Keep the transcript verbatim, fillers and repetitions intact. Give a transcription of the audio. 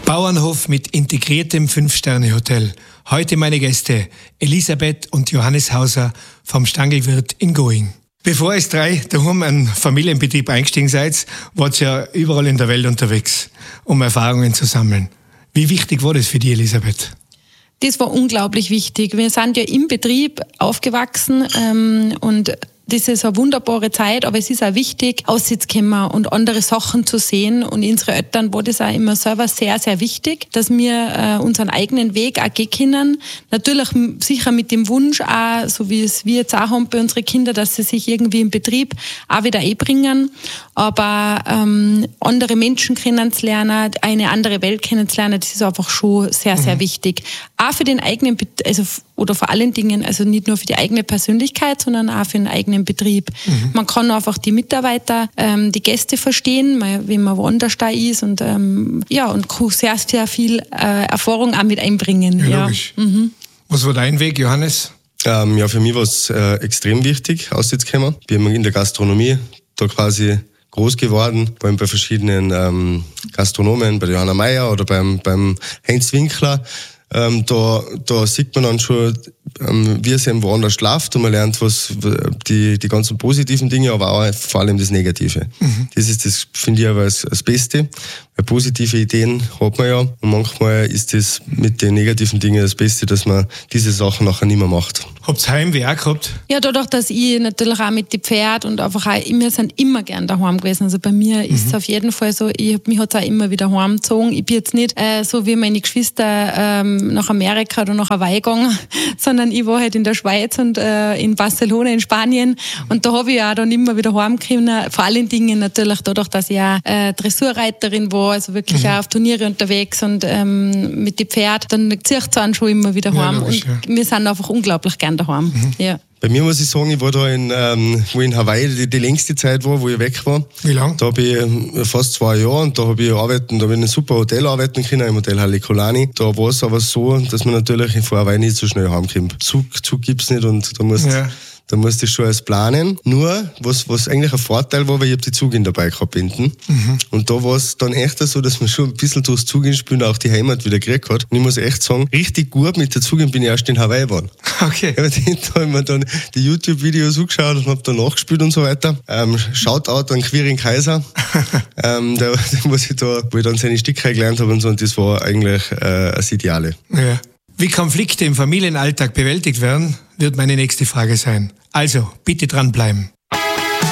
Bauernhof mit integriertem Fünf-Sterne-Hotel. Heute meine Gäste Elisabeth und Johannes Hauser vom Stangelwirt in Going. Bevor ihr drei daheim einen Familienbetrieb eingestiegen seid, wart ihr ja überall in der Welt unterwegs, um Erfahrungen zu sammeln. Wie wichtig war das für dich, Elisabeth? Das war unglaublich wichtig. Wir sind ja im Betrieb aufgewachsen ähm, und das ist eine wunderbare Zeit, aber es ist auch wichtig, auszukommen und andere Sachen zu sehen. Und unsere Eltern war das auch immer selber sehr, sehr wichtig, dass wir äh, unseren eigenen Weg auch gehen können. Natürlich sicher mit dem Wunsch auch, so wie es wir jetzt auch haben bei unseren Kindern, dass sie sich irgendwie im Betrieb auch wieder einbringen. Aber ähm, andere Menschen kennenzulernen, eine andere Welt kennenzulernen, das ist einfach schon sehr, sehr mhm. wichtig. Auch für den eigenen, also oder vor allen Dingen, also nicht nur für die eigene Persönlichkeit, sondern auch für den eigenen Betrieb. Mhm. Man kann einfach die Mitarbeiter, ähm, die Gäste verstehen, wenn man woanders da ist und ähm, ja und sehr, sehr viel äh, Erfahrung auch mit einbringen. Ja, ja. Logisch. Mhm. Was war dein Weg, Johannes? Ähm, ja, für mich war es äh, extrem wichtig, auszukommen. Ich bin in der Gastronomie da quasi groß geworden, vor allem bei verschiedenen ähm, Gastronomen, bei der Johanna Meyer oder beim, beim Heinz Winkler. Ähm, da, da sieht man dann schon, ähm, wie es eben woanders läuft und man lernt was, die, die ganzen positiven Dinge, aber auch vor allem das Negative. Mhm. Das ist das, finde ich, aber das, das Beste. Weil positive Ideen hat man ja und manchmal ist das mit den negativen Dingen das Beste, dass man diese Sachen nachher nicht mehr macht. Habt ihr Heimweh auch gehabt? Ja, dadurch, dass ich natürlich auch mit den Pferd und einfach auch, wir sind immer gern daheim gewesen. Also bei mir mhm. ist es auf jeden Fall so, ich, mich hat es auch immer wieder heimgezogen. Ich bin jetzt nicht äh, so wie meine Geschwister ähm, nach Amerika oder nach Hawaii gegangen, sondern ich war halt in der Schweiz und äh, in Barcelona in Spanien und da habe ich auch dann immer wieder heimgekommen. Vor allen Dingen natürlich dadurch, dass ich auch äh, Dressurreiterin war, also wirklich mhm. auch auf Turniere unterwegs und ähm, mit den Pferden, dann zieht es einen schon immer wieder heim. Ja, logisch, und ja. wir sind einfach unglaublich gern daheim. Mhm. Ja. Bei mir muss ich sagen, ich war da in, ähm, wo ich in Hawaii die, die längste Zeit war, wo ich weg war. Wie lange? Da habe ich fast zwei Jahre und da habe ich arbeiten, da habe ich in einem super Hotel arbeiten können, im Hotel Halekulani. Da war es aber so, dass man natürlich von Hawaii nicht so schnell heimkommt. Zug, Zug gibt's nicht und da musst ja. Da musste ich schon alles planen. Nur, was, was eigentlich ein Vorteil war, weil ich hab die Zugin dabei gehabt hinten. Mhm. Und da war es dann echt so, dass man schon ein bisschen durchs Zugin-Spielen auch die Heimat wieder gekriegt hat. Und ich muss echt sagen, richtig gut mit der Zugin bin ich erst in Hawaii geworden. Okay. Ja, da habe ich mir dann die YouTube-Videos angeschaut und hab dann nachgespielt und so weiter. Ähm, Shoutout an Quirin Kaiser. ähm, der, der, was ich da, wo ich dann seine Stickerei gelernt habe und so, und das war eigentlich äh, das Ideale. Ja. Wie Konflikte im Familienalltag bewältigt werden, wird meine nächste Frage sein. Also, bitte dranbleiben.